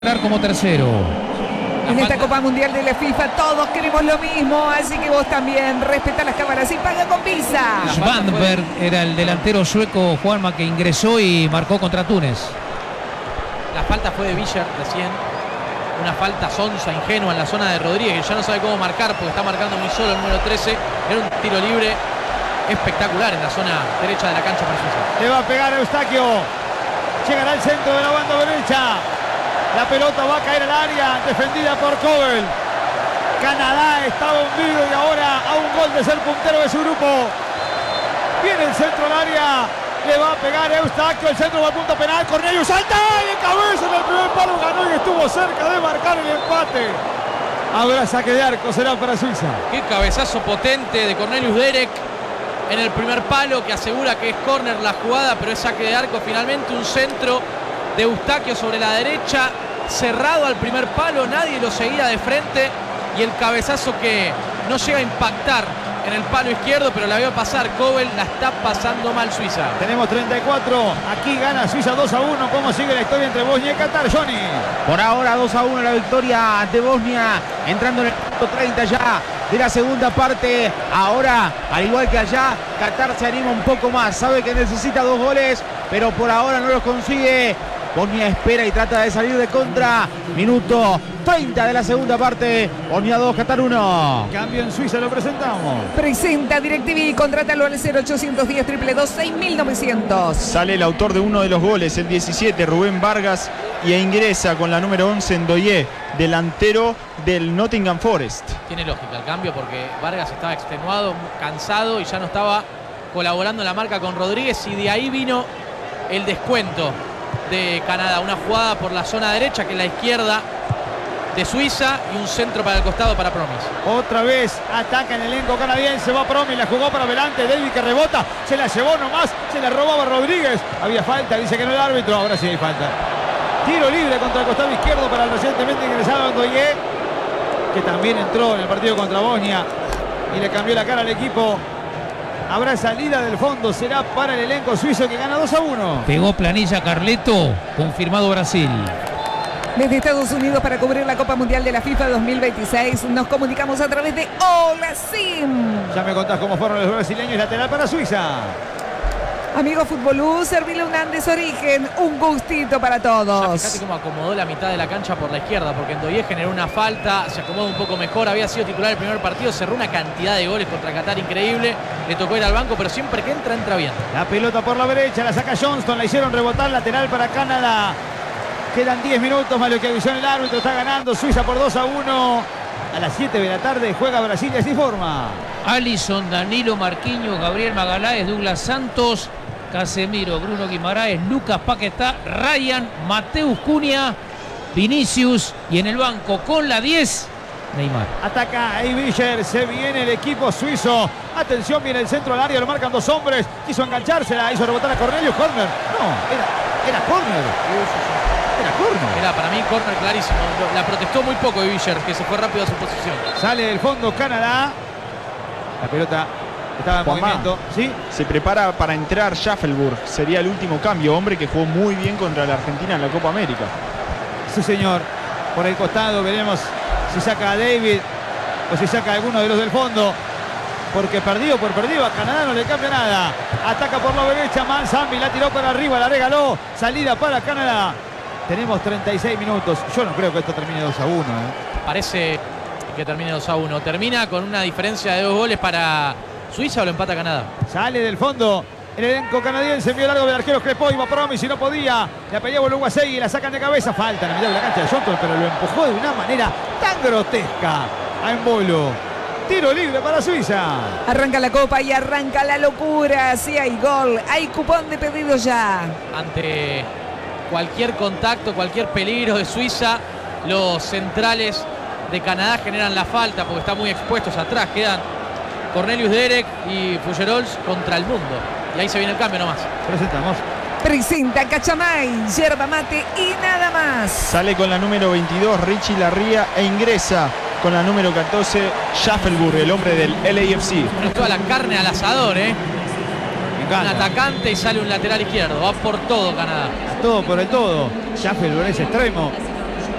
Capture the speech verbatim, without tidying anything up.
como tercero. En esta Copa Mundial de la FIFA todos queremos lo mismo, así que vos también respetá las cámaras y paga con Visa. Svanberg era el delantero sueco, Juanma, que ingresó y marcó contra Túnez. La falta fue de Villar recién. Una falta sonsa, ingenua en la zona de Rodríguez, que ya no sabe cómo marcar porque está marcando muy solo el número trece. Era un tiro libre espectacular en la zona derecha de la cancha para Suiza. Le va a pegar a Eustaquio. Llegará al centro de la banda derecha. La pelota va a caer al área, defendida por Cobel. Canadá estaba hundido y ahora a un gol de ser puntero de su grupo. Viene el centro al área, le va a pegar a Eustaquio, el centro va al punto penal, Cornelius salta de cabeza en el primer palo, ganó y estuvo cerca de marcar el empate. Ahora saque de arco, será para Suiza. Qué cabezazo potente de Cornelius Derek en el primer palo, que asegura que es córner la jugada, pero es saque de arco finalmente. Un centro de Eustaquio sobre la derecha, cerrado al primer palo, nadie lo seguía de frente, y el cabezazo que no llega a impactar en el palo izquierdo, pero la veo pasar Cobel. La está pasando mal Suiza. Tenemos treinta y cuatro, aquí gana Suiza dos a uno. ¿Cómo sigue la historia entre Bosnia y Qatar, Johnny? Por ahora dos a uno la victoria de Bosnia, entrando en el punto treinta ya de la segunda parte. Ahora, al igual que allá, Qatar se anima un poco más, sabe que necesita dos goles, pero por ahora no los consigue. Bosnia espera y trata de salir de contra. Minuto treinta de la segunda parte. Bosnia dos, Qatar uno. Cambio en Suiza, lo presentamos. Presenta DirecTV, contrátalo al cero ochocientos diez, dos dos dos, seis mil novecientos. Sale el autor de uno de los goles, el diecisiete, Rubén Vargas, y ingresa con la número once, Ndoye, delantero del Nottingham Forest. Tiene lógica el cambio porque Vargas estaba extenuado, cansado y ya no estaba colaborando en la marca con Rodríguez, y de ahí vino el descuento de Canadá. Una jugada por la zona derecha, que es la izquierda de Suiza, y un centro para el costado para Promis. Otra vez ataca el elenco canadiense, va Promis, la jugó para adelante, David que rebota, se la llevó nomás, se la robaba Rodríguez. Había falta, dice que no el árbitro, ahora sí hay falta. Tiro libre contra el costado izquierdo para el recientemente ingresado Ndoye, que también entró en el partido contra Bosnia y le cambió la cara al equipo. Habrá salida del fondo, será para el elenco suizo, que gana dos a uno. Pegó planilla Carleto, confirmado Brasil. Desde Estados Unidos, para cubrir la Copa Mundial de la FIFA dos mil veintiséis, nos comunicamos a través de Hola Sim. Ya me contás cómo fueron los brasileños. Lateral para Suiza. Amigo Futbolú, servile un Andes Origen, un gustito para todos. Ya fíjate cómo acomodó la mitad de la cancha por la izquierda, porque Ndoye generó una falta, se acomodó un poco mejor, había sido titular el primer partido, cerró una cantidad de goles contra Qatar increíble, le tocó ir al banco, pero siempre que entra, entra bien. La pelota por la derecha, la saca Johnston, la hicieron rebotar, lateral para Canadá. Quedan diez minutos más lo que avisó el árbitro, está ganando Suiza por dos a uno. A las siete de la tarde juega Brasil y así forma. Alisson, Danilo, Marquinhos, Gabriel Magaláes, Douglas Santos, Casemiro, Bruno Guimaraes, Lucas Paquetá, Ryan, Mateus Cunha, Vinicius, y en el banco con la diez, Neymar. Ataca Eiviger, se viene el equipo suizo. Atención, viene el centro al área, lo marcan dos hombres. Quiso enganchársela, hizo rebotar a Cornelius. Corner. No, era, era corner. Era corner. Era para mí corner clarísimo. La protestó muy poco Eiviger, que se fue rápido a su posición. Sale del fondo Canadá. La pelota estaba en Juanma, movimiento. ¿Sí? Se prepara para entrar Schaffelburg. Sería el último cambio, hombre que jugó muy bien contra la Argentina en la Copa América. Sí, señor. Por el costado veremos si saca a David o si saca a alguno de los del fondo. Porque perdido por perdido, a Canadá no le cambia nada. Ataca por la derecha, Mansambi la tiró para arriba, la regaló. Salida para Canadá. Tenemos treinta y seis minutos. Yo no creo que esto termine dos a uno. ¿eh? Parece que termine dos a uno. Termina con una diferencia de dos goles para Suiza, o lo empata Canadá. Sale del fondo el elenco canadiense, envió largo del arquero Crepó, iba Promis y no podía. Le apelaba el Uguasegui y la sacan de cabeza. Falta en la mitad de la cancha de Johnston, pero lo empujó de una manera tan grotesca a Embolo. Tiro libre para Suiza. Arranca la Copa y arranca la locura. Sí, hay gol, hay cupón de pedido ya. Ante cualquier contacto, cualquier peligro de Suiza, los centrales de Canadá generan la falta porque están muy expuestos atrás. Quedan Cornelius Derek y Fougerols contra el mundo. Y ahí se viene el cambio nomás. Presentamos. Presenta Cachamay, yerba mate y nada más. Sale con la número veintidós, Richie Larría, e ingresa con la número catorce, Schaffelburg, el hombre del L A F C. Pero toda la carne al asador, ¿eh? Un atacante y sale un lateral izquierdo. Va por todo Canadá. Todo por el todo. Schaffelburg es extremo.